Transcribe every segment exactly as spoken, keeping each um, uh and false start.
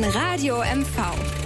ein Radio M V.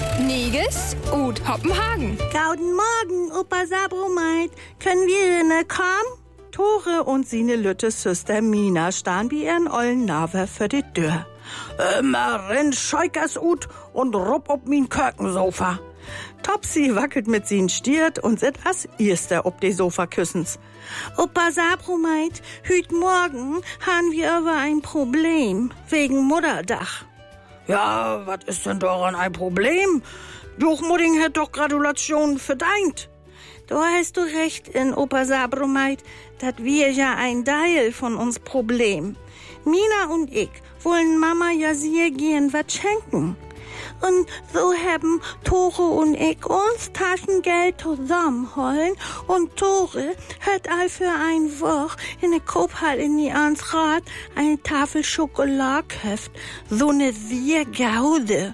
Niges und Hoppenhagen. Guten Morgen, Opa Sabromeit. Können wir ne kommen? Tore und sine lütte Süster Mina staan wie ihren ollen Naver für die Tür. Immer renn Scheukers ut und rupp ob min Kökensofa. Topsy wackelt mit sin Stiert und sit as erster ob de Sofa küssens. Opa Sabromeit, hüt morgen han wir über ein Problem, wegen Mutterdach. Ja, was ist denn daran ein Problem? Durchmudding hat doch Gratulation verdeint. Da hast du recht in Opa Sabromeit, dat wir ja ein Teil von uns Problem. Mina und ich wollen Mama ja sehr gern was schenken. Und so haben Tore und ich uns Taschengeld zusammenholen und Tore hat all für ein Woche in der Koophalle in die Ansrad eine Tafel Schokolade gekauft. So eine sehr gaude.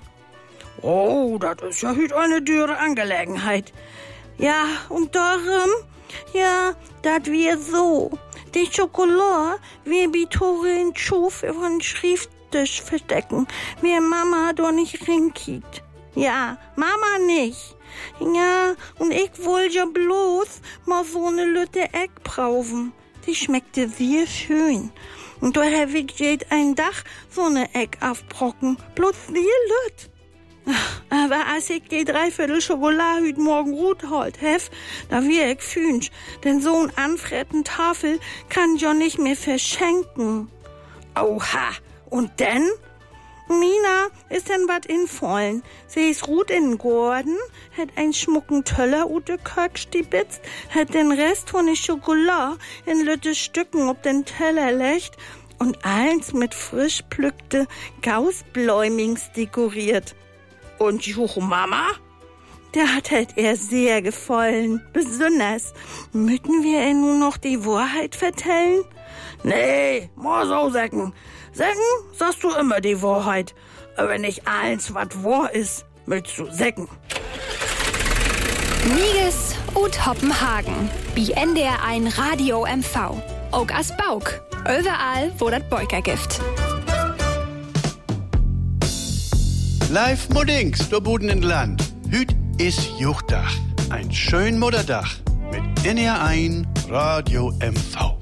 Oh, das ist ja heute eine dürre Angelegenheit. Ja, und darum, ja, dat wir so. Die Schokolade, wir wie Tore in Schuf von Schrifttisch verstecken, wie Mama doch nicht rinkit. Ja, Mama nicht. Ja, und ich wollte ja bloß mal so eine Lütte Egg brauchen. Die schmeckte sehr schön. Und da habe ich jetzt ein Dach so eine Egg aufbrocken, bloß sehr lütt. Aber als ich die Dreiviertel Schokolade heute Morgen gut holt hef, da wir ich fünsch, denn so ein anfretten Tafel kann ich ja nicht mehr verschenken. Oha, und denn? Mina ist denn wat infallen. Sie ist gut in den Gorden, hat einen schmucken Töller ute Kök stibitzt, hat den Rest von der Schokolade in lütte Stücken auf den Teller legt und eins mit frisch plückte Gaußbläumings dekoriert. Und Juchu Mama? Der hat halt ihr sehr gefallen. Besonders. Müssen wir ihr nun noch die Wahrheit vertellen? Nee, mal so sagen. Sagen, sagst du immer die Wahrheit. Aber wenn nicht eins, was wahr ist, möchtest du sagen. Niges und Hoppenhagen. Wie N D R ein Radio M V. Auch as Bauk. Überall, wo das Beuker gibt. Live Muddings, do Buden in Land. Hüt is Juchtdach. Ein schön Mutterdach. Mit N D R ein Radio M V.